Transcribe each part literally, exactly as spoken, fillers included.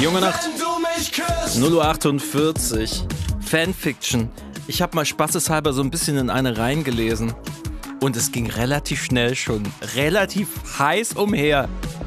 Junge Nacht, null Uhr achtundvierzig, Fanfiction. Ich habe mal spaßeshalber so ein bisschen in eine reingelesen und es ging relativ schnell schon, relativ heiß umher.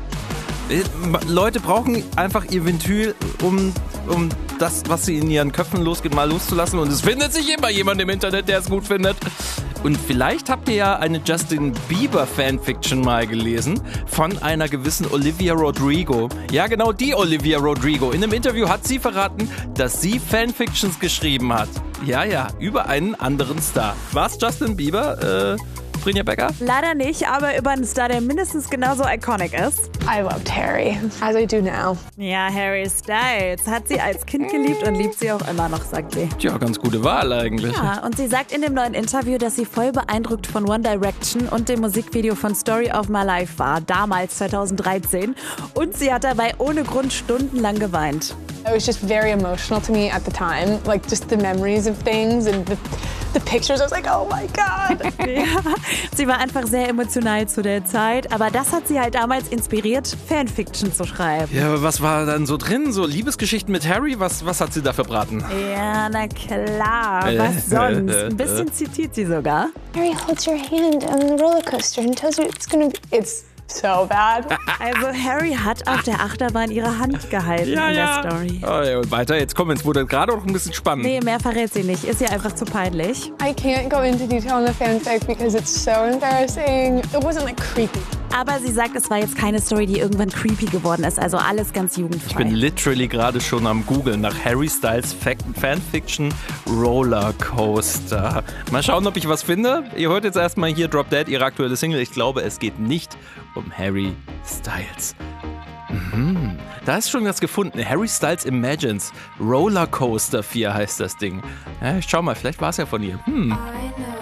Leute brauchen einfach ihr Ventil, um, um das, was sie in ihren Köpfen losgeht, mal loszulassen. Und es findet sich immer jemand im Internet, der es gut findet. Und vielleicht habt ihr ja eine Justin Bieber Fanfiction mal gelesen von einer gewissen Olivia Rodrigo. Ja, genau die Olivia Rodrigo. In einem Interview hat sie verraten, dass sie Fanfictions geschrieben hat. Ja, ja, über einen anderen Star. War's Justin Bieber, äh... Brinja Becker? Leider nicht, aber über einen Star, der mindestens genauso iconic ist. I loved Harry, as I do now. Ja, Harry Styles hat sie als Kind geliebt und liebt sie auch immer noch, sagt sie. Tja, ganz gute Wahl eigentlich. Ja, und sie sagt in dem neuen Interview, dass sie voll beeindruckt von One Direction und dem Musikvideo von Story of My Life war, damals zweitausenddreizehn. Und sie hat dabei ohne Grund stundenlang geweint. It was just very emotional to me at the time, like just the memories of things and the, the pictures. I was like, oh my God. Ja, sie war einfach sehr emotional zu der Zeit, aber das hat sie halt damals inspiriert, Fanfiction zu schreiben. Ja, aber was war dann so drin? So Liebesgeschichten mit Harry? Was, was hat sie da verbraten? Ja, na klar, was sonst? Ein bisschen zitiert sie sogar. Harry holds your hand on the roller coaster and tells you it's gonna be... It's so bad. Also Harry hat auf der Achterbahn ihre Hand gehalten ja, in der ja. Story. Oh, ja, und weiter, jetzt komm, es wurde gerade auch ein bisschen spannend. Nee, mehr verrät sie nicht. Ist ihr einfach zu peinlich. I can't go into detail on the fanfic because it's so embarrassing. It wasn't like creepy. Aber sie sagt, es war jetzt keine Story, die irgendwann creepy geworden ist. Also alles ganz jugendfrei. Ich bin literally gerade schon am Googlen nach Harry Styles Fanfiction Rollercoaster. Mal schauen, ob ich was finde. Ihr hört jetzt erstmal hier Drop Dead, ihre aktuelle Single. Ich glaube, es geht nicht um Harry Styles. Mhm. Da ist schon was gefunden. Harry Styles Imagines. Rollercoaster vier heißt das Ding. Ja, ich schau mal, vielleicht war es ja von ihr. Hm.